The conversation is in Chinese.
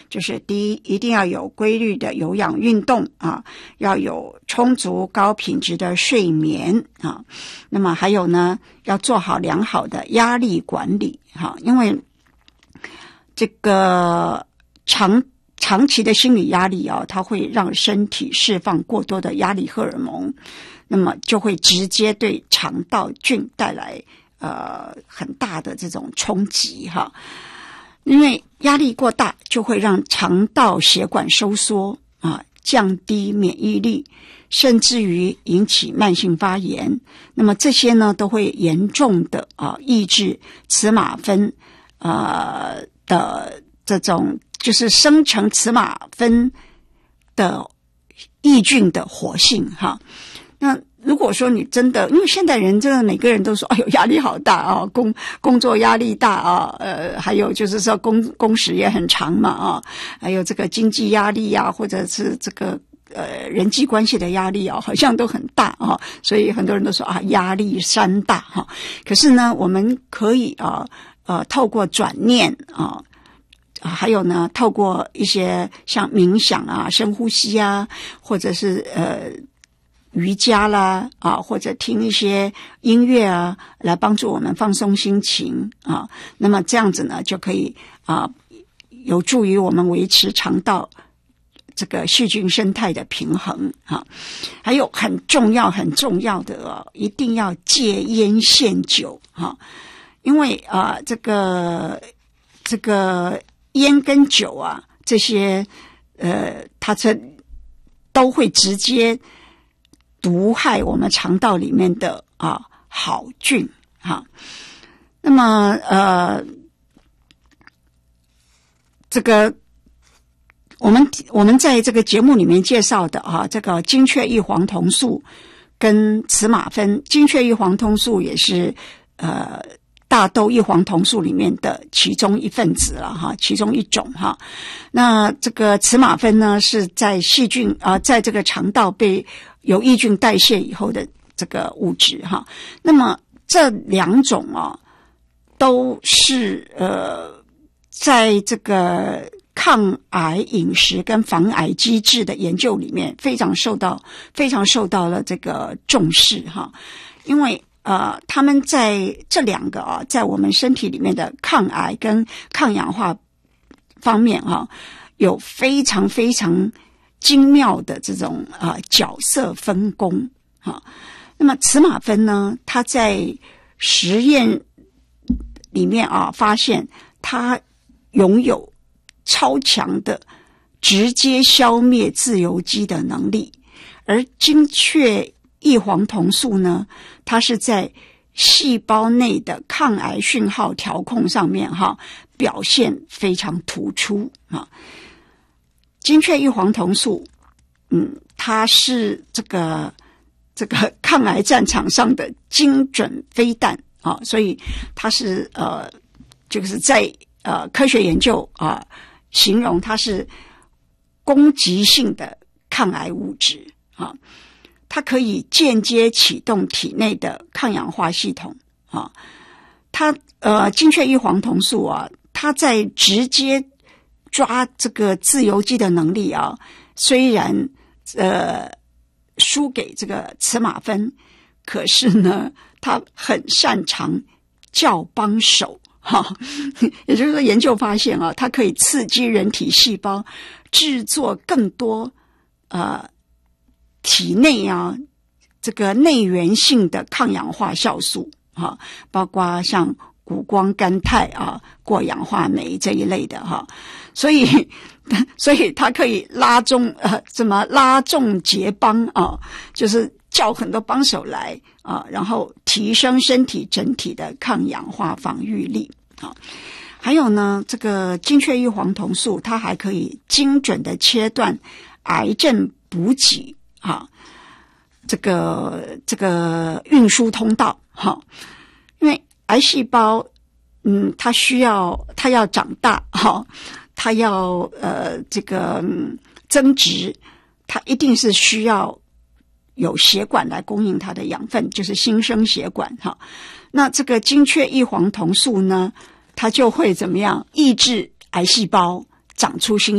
就是第一，一定要有规律的有氧运动啊，要有充足高品质的睡眠啊。那么还有呢，要做好良好的压力管理哈，因为这个长期的心理压力啊，它会让身体释放过多的压力荷尔蒙，那么就会直接对肠道菌带来很大的这种冲击哈。因为压力过大就会让肠道血管收缩啊，降低免疫力，甚至于引起慢性发炎。那么这些呢都会严重的抑制雌马酚的这种就是生成雌马酚的抑菌的活性哈。那如果说你真的，因为现代人真的每个人都说，哎呦压力好大啊，工作压力大啊，还有就是说工时也很长嘛啊，还有这个经济压力啊，或者是这个人际关系的压力啊，好像都很大啊，所以很多人都说压力山大哈。可是呢，我们可以透过转念还有呢，透过一些像冥想啊、深呼吸啊，或者是瑜伽啦或者听一些音乐啊，来帮助我们放松心情啊。那么这样子呢，就可以有助于我们维持肠道这个细菌生态的平衡啊。还有很重要的一定要戒烟限酒啊，因为这个烟跟酒啊这些它都会直接毒害我们肠道里面的好菌哈。那么这个我们在这个节目里面介绍的这个精确异黄酮素跟雌马酚，精确异黄酮素也是大豆异黄酮素里面的其中一份子了哈，其中一种哈。那这个雌马酚呢，是在细菌在这个肠道被有抑菌代谢以后的这个物质哈。那么这两种都是在这个抗癌饮食跟防癌机制的研究里面非常受到了这个重视哈。因为他们在这两个在我们身体里面的抗癌跟抗氧化方面有非常非常精妙的这种角色分工那么雌马酚呢，它在实验里面发现它拥有超强的直接消灭自由基的能力，而精确异黄酮素呢，它是在细胞内的抗癌讯号调控上面表现非常突出精确异黄酮素它是这个抗癌战场上的精准飞弹所以它是就是在科学研究形容它是攻击性的抗癌物质它可以间接启动体内的抗氧化系统它精确异黄酮素它在直接抓这个自由基的能力虽然输给这个雌马酚，可是呢它很擅长叫帮手也就是说研究发现它可以刺激人体细胞制作更多体内这个内源性的抗氧化酵素包括像谷胱甘肽过氧化酶这一类的所以它可以拉众结帮就是叫很多帮手来然后提升身体整体的抗氧化防御力还有呢，这个精确异黄酮素它还可以精准的切断癌症补给这个运输通道因为癌细胞它要长大它要这个增殖，它一定是需要有血管来供应它的养分，就是新生血管那这个精确异黄酮素呢，它就会怎么样抑制癌细胞长出新